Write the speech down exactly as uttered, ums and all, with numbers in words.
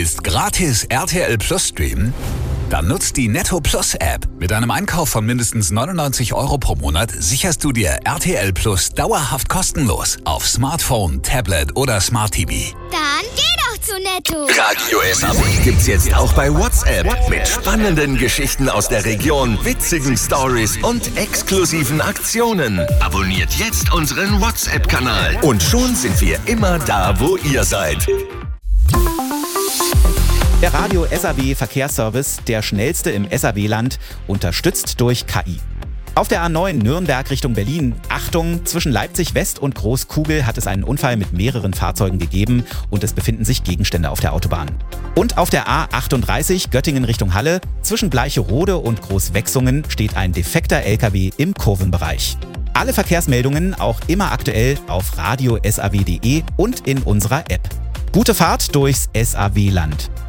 Willst gratis R T L Plus streamen? Dann nutzt die Netto Plus App. Mit einem Einkauf von mindestens neunundneunzig Euro pro Monat sicherst du dir R T L Plus dauerhaft kostenlos auf Smartphone, Tablet oder Smart T V. Dann geh doch zu Netto. Radio S A B gibt's jetzt auch bei WhatsApp mit spannenden Geschichten aus der Region, witzigen Stories und exklusiven Aktionen. Abonniert jetzt unseren WhatsApp-Kanal und schon sind wir immer da, wo ihr seid. Der Radio S A B Verkehrsservice, der schnellste im S A B-Land, unterstützt durch K I. Auf der A neun Nürnberg Richtung Berlin, Achtung, zwischen Leipzig West und Großkugel hat es einen Unfall mit mehreren Fahrzeugen gegeben und es befinden sich Gegenstände auf der Autobahn. Und auf der A achtunddreißig Göttingen Richtung Halle, zwischen Bleicherode und Großwechsungen steht ein defekter L K W im Kurvenbereich. Alle Verkehrsmeldungen auch immer aktuell auf radio s a w punkt d e und in unserer App. Gute Fahrt durchs S A B-Land.